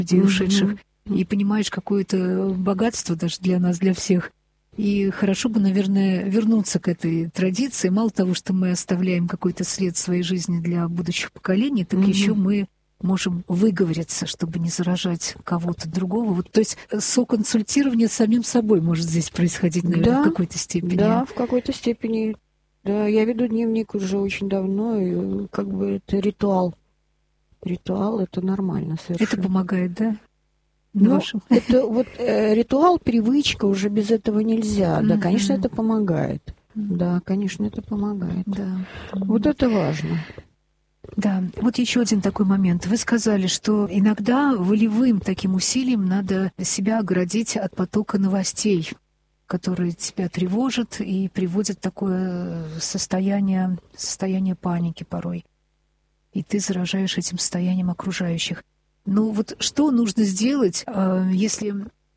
людей ушедших, и понимаешь какое-то богатство даже для нас, для всех. И хорошо бы, наверное, вернуться к этой традиции. Мало того, что мы оставляем какой-то след в своей жизни для будущих поколений, так еще мы можем выговориться, чтобы не заражать кого-то другого. Вот, то есть соконсультирование с самим собой может здесь происходить, наверное, в какой-то степени. Да, в какой-то степени. Да, я веду дневник уже очень давно, и как бы это ритуал. Ритуал — это нормально совершенно. Это помогает, да? Это вот ритуал, привычка, уже без этого нельзя. Да, конечно, это помогает. Да, конечно, это помогает. Да. Вот это важно. Да, вот еще один такой момент. Вы сказали, что иногда волевым таким усилием надо себя оградить от потока новостей, которые тебя тревожат и приводят в такое состояние паники порой. И ты заражаешь этим состоянием окружающих. Ну вот что нужно сделать, если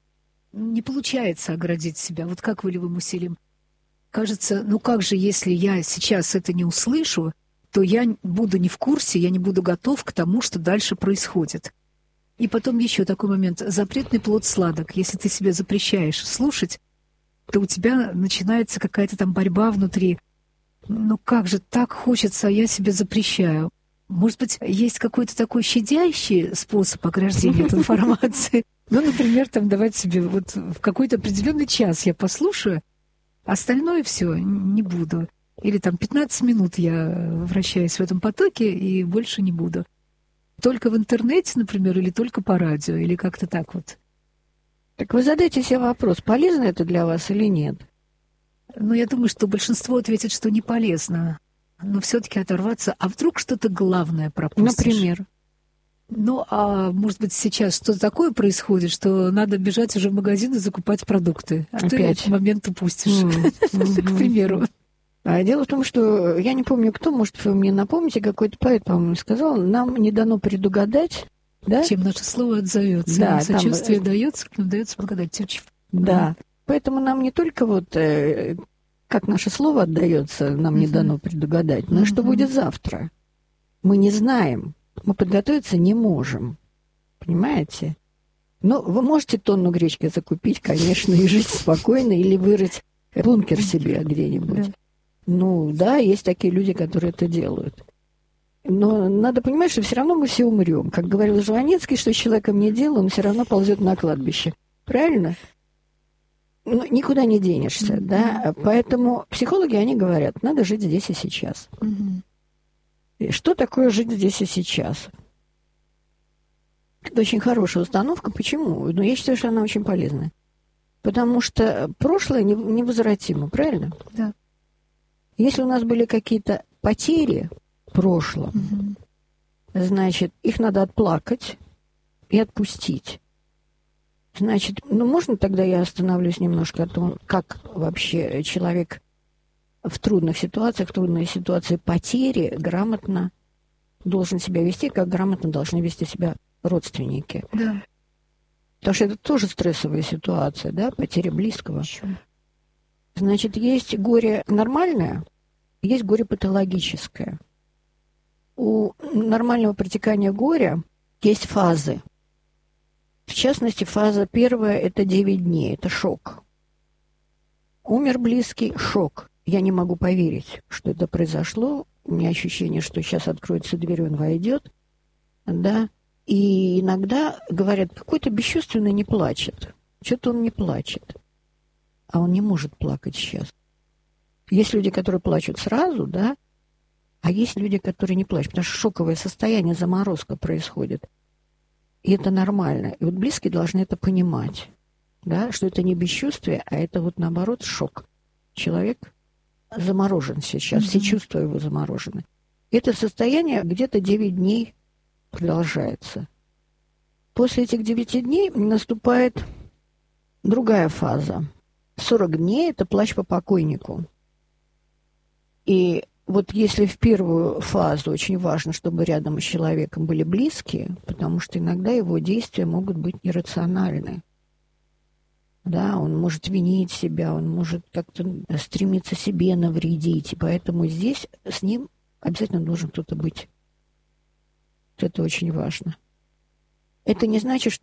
не получается оградить себя? Вот как волевым усилием? Кажется, ну как же, если я сейчас это не услышу, то я буду не в курсе, я не буду готов к тому, что дальше происходит. И потом еще такой момент. Запретный плод сладок. Если ты себе запрещаешь слушать, то у тебя начинается какая-то там борьба внутри. Ну как же, так хочется, а я себе запрещаю. Может быть, есть какой-то такой щадящий способ ограждения от информации? Ну, например, там давать себе вот в какой-то определенный час я послушаю, остальное все не буду. Или там 15 минут я вращаюсь в этом потоке и больше не буду. Только в интернете, например, или только по радио, или как-то так вот. Так вы задайте себе вопрос, полезно это для вас или нет? Ну, я думаю, что большинство ответит, что не полезно. Но все-таки оторваться. А вдруг что-то главное пропустишь? Например? Ну, а может быть, сейчас что-то такое происходит, что надо бежать уже в магазин и закупать продукты. А ты этот момент упустишь, к примеру. Дело в том, что я не помню, кто, может, вы мне напомните, какой-то поэт, по-моему, сказал, нам не дано предугадать, да? Чем наше слово отзовется. Да, сочувствие дается, к нам дается благодать. Да. Поэтому нам не только вот как наше слово отдается, нам не дано предугадать, но и что будет завтра. Мы не знаем, мы подготовиться не можем. Понимаете? Ну, вы можете тонну гречки закупить, конечно, и жить спокойно, или вырыть бункер себе где-нибудь. Ну, да, есть такие люди, которые это делают. Но надо понимать, что все равно мы все умрем. Как говорил Жванецкий, что с человеком не дело, он все равно ползет на кладбище. Правильно? Ну, никуда не денешься, да? Поэтому психологи, они говорят, надо жить здесь и сейчас. И что такое жить здесь и сейчас? Это очень хорошая установка. Почему? Ну, я считаю, что она очень полезная. Потому что прошлое невозвратимо, правильно? Да. Если у нас были какие-то потери в прошлом, значит, их надо отплакать и отпустить. Значит, ну, можно тогда я остановлюсь немножко о том, как вообще человек в трудных ситуациях, в трудной ситуации потери грамотно должен себя вести, как грамотно должны вести себя родственники. Да. Потому что это тоже стрессовая ситуация, да, потеря близкого. Значит, есть горе нормальное, есть горе патологическое. У нормального протекания горя есть фазы. В частности, фаза первая – это 9 дней, это шок. Умер близкий – шок. Я не могу поверить, что это произошло. У меня ощущение, что сейчас откроется дверь, он войдет. Да. И иногда говорят, какой-то бесчувственный не плачет. Что-то он не плачет. А он не может плакать сейчас. Есть люди, которые плачут сразу, да, а есть люди, которые не плачут, потому что шоковое состояние, заморозка происходит. И это нормально. И вот близкие должны это понимать, да, что это не бесчувствие, а это вот наоборот шок. Человек заморожен сейчас, все чувства его заморожены. Это состояние где-то 9 дней продолжается. После этих 9 дней наступает другая фаза. 40 дней – это плач по покойнику. И вот если в первую фазу очень важно, чтобы рядом с человеком были близкие, потому что иногда его действия могут быть иррациональны. Да, он может винить себя, он может как-то стремиться себе навредить. И поэтому здесь с ним обязательно должен кто-то быть. Это очень важно. Это не значит,